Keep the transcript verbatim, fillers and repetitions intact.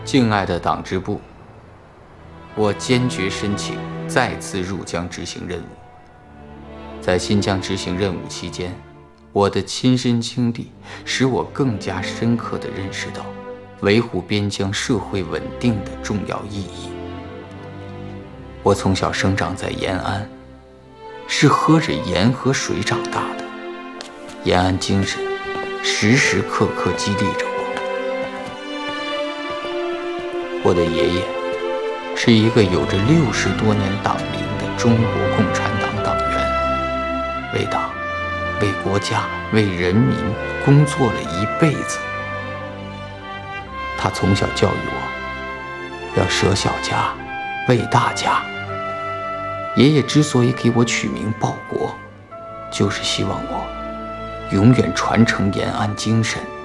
敬爱的党支部，我坚决申请再次入疆执行任务。在新疆执行任务期间，我的亲身经历使我更加深刻地认识到维护边疆社会稳定的重要意义。我从小生长在延安，是喝着盐和水长大的，延安精神时时刻刻激励着我。我的爷爷是一个有着六十多年党龄的中国共产党党员，为党、为国家、为人民工作了一辈子。他从小教育我要舍小家为大家。爷爷之所以给我取名报国，就是希望我永远传承延安精神，